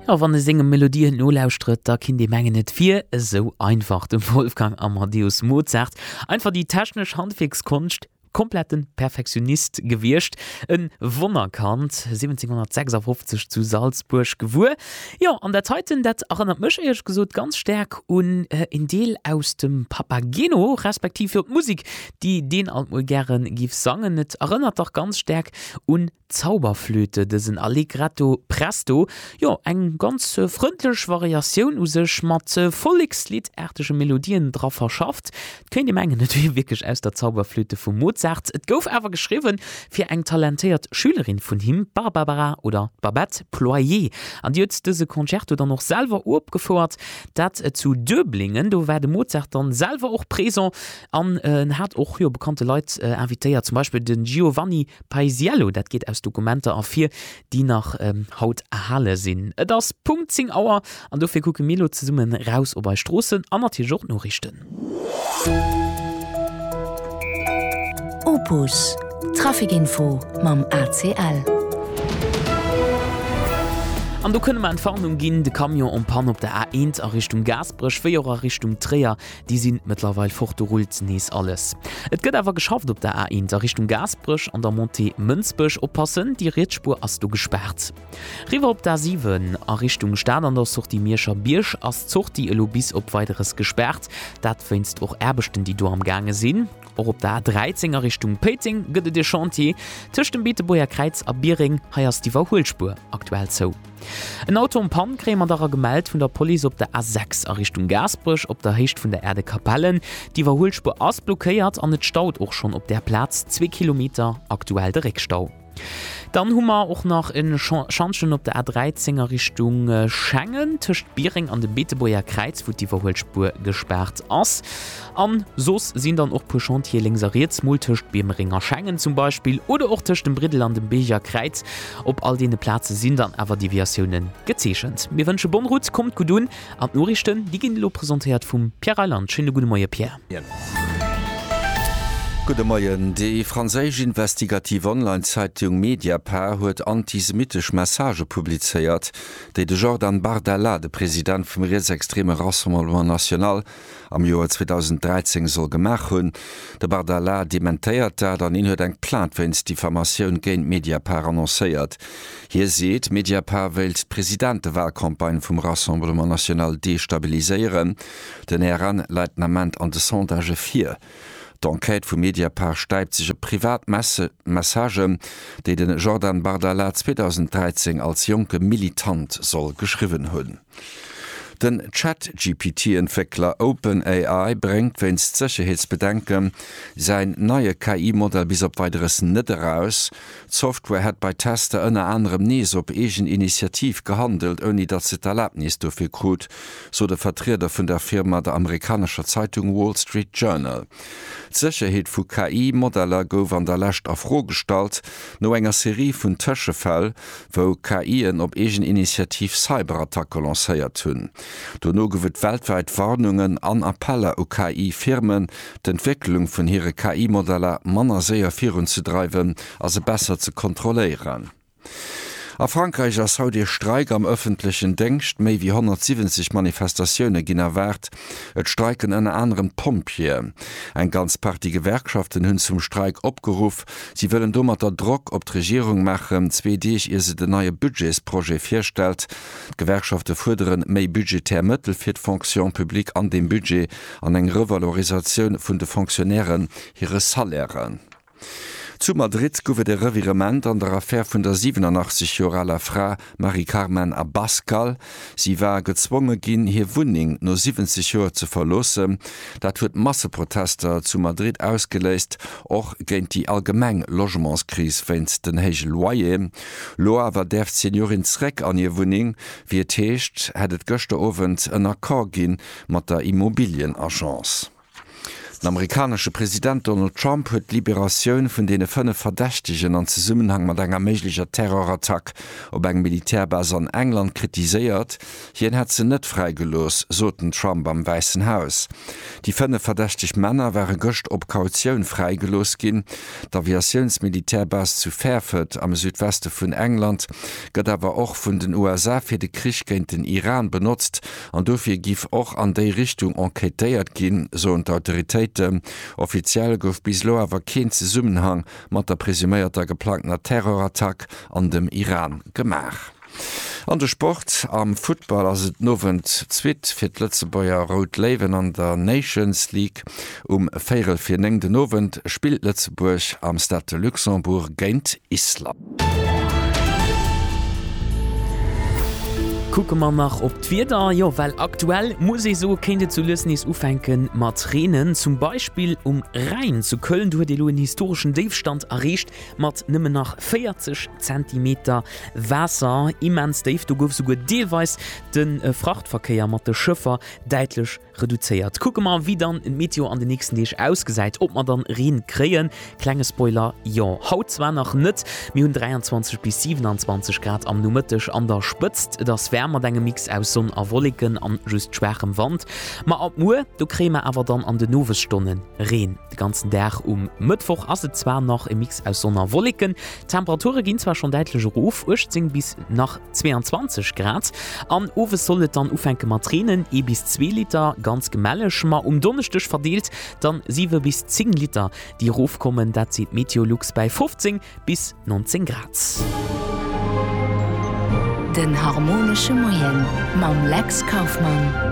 Ja, wann de singen Melodien no lausstritt, da kind die Menge net vier so einfach dem Wolfgang Amadeus Mozart. Einfach die technisch Handwerkskunst kompletten Perfektionist gewircht, en Wonnerkant 1756 zu Salzburg gewur. Ja, an der Zeiten dat erinnert mich ehrlich gesagt ganz stark und in Deel aus dem Papageno, respektive Musik, die den altmal gern gif sangen, net erinnert doch ganz stark und Zauberflöte, das sind Allegretto Presto, ja, eng ganz freundlich Variation us sech mat volksliederartige Melodien drauf verschafft. Könnt die Menge natürlich wirklich aus der Zauberflöte von Mozart. Et gouf aber geschrieben für eng talentiert Schülerin von ihm, Barbara oder Babette Ployer. An die hat diese Konzerto dann noch selber abgefordert, dat zu Döblingen, da werde Mozart dann selber auch präsent an hat auch hier bekannte Leute invitiert, zum Beispiel den Giovanni Paisiello, das geht aus Dokumente A4, die nach Haut erhalle sind. Das Punkt 10 Uhr an dafür gucken Milo zusammen raus über Straßen an der Nachrichten. Opus Trafikinfo mam ACL. Und da können wir Entfernung gehen, de Kamion und Pan op der A1 a Richtung Gasbrüch, 4 Richtung Trier, die sind mittlerweile fortgerollt, nies alles. Es geht aber geschafft op der A1 a Richtung Gasbrüch an der Monte Münzbusch oppassen, die Rätspur hast du gesperrt. River op der 7 a Richtung Stern an der Sucht die Mirscher Birsch as Zucht die Elobis op weiteres gesperrt, dat findst auch Erbechten, die du am Gange sind. Auch op der 13 Richtung Peting gëtt de Chantier, zwischen dem Beeteboer Kreiz a Biering heiers die Verholspur aktuell zo. Ein Auto und Pannkrämer daran gemeldet von der Polizei op der A6 a Richtung Gasbrüch op der Hecht von der Erde Kapellen. Die Verholspur ausblockiert an net staut auch schon op der Platz 2 Kilometer aktuell der Rückstau. Dann haben wir auch noch in Schanschen op der A13 Richtung Schengen tischt Biering an dem Beeteboer Kreiz, wo die Verholspur gesperrt ist. An sos sind dann auch paar Chantier linkseriert, mal tischt Bemeringer Schengen zum Beispiel oder auch tischt dem Brittel an dem Beger Kreiz. Ob all diese Plätze sind dann aber die Versionen gezeichnet. Wir wünschen Bonrut, kommt gut an. An Nachrichten, die gehen präsentiert vom Pierre Island. Schönen guten Morgen, Pierre. Ja. Gute Morgen. Die französische investigative Online-Zeitung Mediapart huet antisemitisch Message publiziert, die de Jordan Bardella, der Präsident vom rechtsextremen Rassemblement National, am Jahr 2013 soll gemacht haben. Der Bardella dementiert dat an ihn huet eng Plan für Diffamation gegen Mediapart annonciert. Hier seht, Mediapart will die Präsidentenwahlkampagne vom Rassemblement National destabilisieren. Den Herren Leitnament an de Sondage 4. D'Enquête vu Mediapart steipt sich e Privatmessage, déi den Jordan Bardella 2013 als junge Militant soll geschriven hunn. Den Chat-GPT-Entwickler OpenAI bringt, wenn's Sicherheitsbedenken, sein neue KI-Modell bis op weiteres net heraus. Software hat bei Tester unter anderem nees op egen Initiativ gehandelt, ohne dat se Erlaubnis dafür krut, so der Vertreter von der Firma der amerikanischer Zeitung Wall Street Journal. Sicherheit vu KI-Modeller gouf an der Lächt afrogestalt, no enger Serie vun Tëschefäll, wo KIen op egen Initiativ Cyberattacke lancéiert hunn. Donno gewet weltweit Warnungen an Appeller o KI-Firmen, d'Entwicklung vun hire KI-Modeller manner séier virun zu treiben, as besser zu kontrollieren. A Frankreich ass haut Dir Streik am öffentlichen Denkst méi wie 170 Manifestationune ginn erwert, et streiken en anderen Pompier. Eng ganz Party Gewerkschaften hunn zum Streik opgeruf, sie wëllen dummer der Druck op d'Regierung machen, zwedeich ihr se de neue Budgetsproje firstel. Gewerkschafte forderen méi budgetär Mëttel fir d'Fonction publik an dem Budget an eng Revalorisationun vun de Funktionären hire Salären. Zu Madrid goufet de Revirement an der Affaire vun der 87-jähriger Frau Marie-Carmen Abascal. Sie war gezwungen ginn hier Wuning no 70 Jahre zu verlossen. Dat huet Masseprotester zu Madrid ausgelöst, och géint die allgemeng Logementskrise wenn's den hege Loyer. Lo awer derft Seniorin zreck an ihr Wuning, wie techt, hättet gëchte Ovent en Akkord ginn mat der Immobilienagence. Den amerikanische Präsident Donald Trump huet Liberationun vun dee 5 Verdächtigen an Zusammenhang mat enger méiglicher Terrorattack op eng Militärbase an England kritiséiert, hien hat ze net freigelos, soten Trump am Weißen Haus. Die 5 verdächtig Männer wären gocht op Kautioun freigelos ginn. D'Aviationsmilitärbase zu Fairford am Südweste vun England gëtt awer och vun den USA fir de Krich géint den Iran benutzt, an dofir gif och an déi Richtung enquetéiert ginn, so d'Autoritéite. Offiziell gouf bislo awer keen Zusammenhang mat der presüméierter geplanter Terrorattack an dem Iran gemach. An der Sport am Football ass et Novent Zwit fir d'Lëtzebauer Rot Lewen an der Nations League 4 den Novent spielt Lützeburg am Stade Luxemburg géint Island. Gucke man nach op d'Wider, ja, weil aktuell muss ich so Kinder zu Lüsnis ufenken mat Rennen, zum Beispiel Rhein zu Köln, du die lo einen historischen Tiefstand erreicht, mat nimme nach 40 cm Wasser, immens Dave, du gouf sogar deelweis den Frachtverkehr mat de Schiffer deutlich reduziert. Gucke mal, wie dann ein Meteor an den nächsten Tag ausgeseit, ob man dann Rhein kreen. Kleine Spoiler, ja, haut zwar noch net, mir 23 bis 27 Grad am Numetisch an der spitzt, das wärmer denge Mix aus Sonn a Wolliken an just schwerem Wand. Ma ab Muer, du kräme awer dann an de Novestunden Rhein. De ganzen Tag Mittwoch as es zwar noch im Mix aus Sonn a Wolliken. Temperature ginn zwar schon deutlich Ruf, 18 bis nach 22 Grad. An Owe sollet dann ufenke Matrinen bis 2 Liter ganz gemellech, ma Donnerstag verdeelt dann 7 bis 10 Liter die Ruf kommen, dat sieht Meteorlux bei 15 bis 19 Grad. Den harmonische Moyen mam Lex Kaufmann.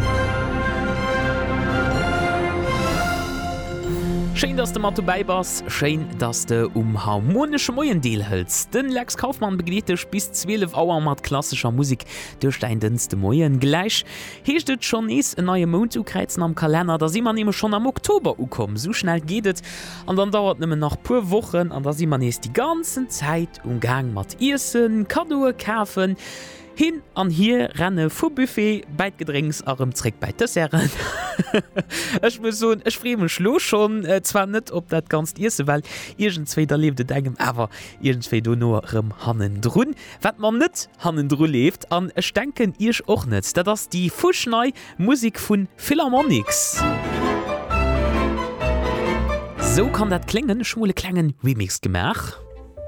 Schön, dass du mal dabei warst. Schön, dass du harmonische Moyen Deal hältst. Den Lex Kaufmann begleitet dich bis 12 Uhr mit klassischer Musik durch dein Dienst Moyen. Gleich heisst es schon ein neuer Monat kreuzen am Kalender. Da sind wir nämlich schon am Oktober gekommen. So schnell geht es. Und dann dauert es noch ein paar Wochen. Und da sind wir die ganze Zeit umgang mit Essen, Kado kaufen. Hin an hier renne vu Buffet beit Gedrängs arem Trick bei Desserten. Ech muss so ech fremen Schlo schon zwar net op dat ganz Ise, weil Igentzwe der lebte degem awer Igentzwe du norem hannen drun. Wat man net hannen dru lebt, an ech denken Ich och net, dat ass die Fuschnei Musik vun Philharmonics. So kann dat klingen, schmule klengen Remix gemach.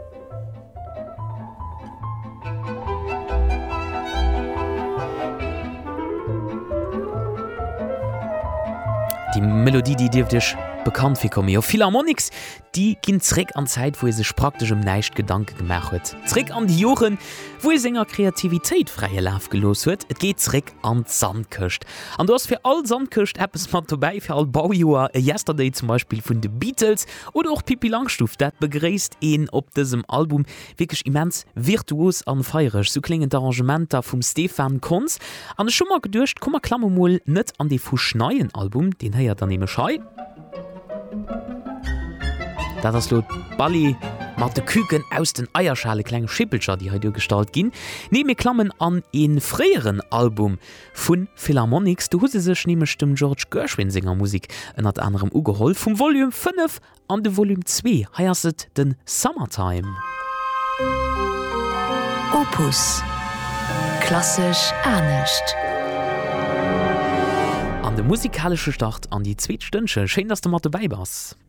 Die Melodie, die dürfte bekannt wie kommen. Philharmonics, die gehen zurück an Zeit, wo sich praktisch Neicht Gedanken gemacht hat. Zurück an die Jahren, wo seiner Kreativität freie Lauf gelost wird. Es geht zurück an die Sandküste. Und du hast für alle Sandküste etwas mit dabei, für alle Baujahr, Yesterday zum Beispiel von den Beatles oder auch Pippi Langstrumpf. Das begrüßt ihn auf diesem Album wirklich immens virtuos und feierig. So klingen die Arrangementer von Stefan Kunz. Und ich schon mal gedacht, komm mal klammer mal nicht an die Fuschneien Album, den er ja dann eben schei. Dat ass lot Balli mat de Küken aus den Eierschale kleng Schippelscher, die heute gestalt ginn. Neme Klammen an en freieren Album vun Philharmonics. Du huse sech nemech dem George Gershwin Singer Musik ënner anderem ugeholl vum Volume 5 an de Volume 2 heierset den Summertime. Opus klassisch ernstcht. An de musikalsche Start an die Zweetstënsche. Schein, dass du mat dabei warst.